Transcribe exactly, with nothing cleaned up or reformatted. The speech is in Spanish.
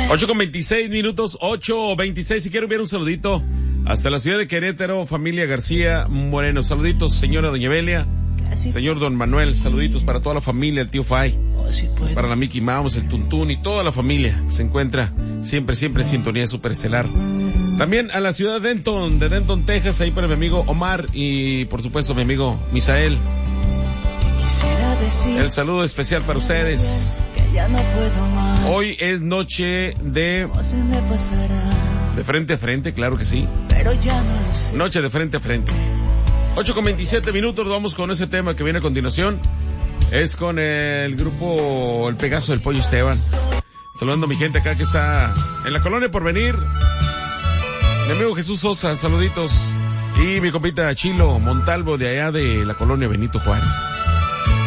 ocho con veintiséis minutos, ocho veintiséis. Si quiero enviar un saludito hasta la ciudad de Querétaro, familia García Moreno. Saluditos, señora doña Belia, señor don Manuel. Saluditos para toda la familia, el tío Fay, para la Mickey Mouse, el Tuntún y toda la familia que se encuentra siempre, siempre en sintonía superestelar. También a la ciudad de Denton, de Denton, Texas, ahí para mi amigo Omar y por supuesto mi amigo Misael. El saludo especial para ustedes. Hoy es noche de... de frente a frente, claro que sí. Noche de frente a frente. ocho con veintisiete minutos, vamos con ese tema que viene a continuación. Es con el grupo El Pegaso del Pollo Esteban. Saludando a mi gente acá que está en la colonia Porvenir. Mi amigo Jesús Sosa, saluditos. Y mi compita Chilo Montalvo de allá de la colonia Benito Juárez.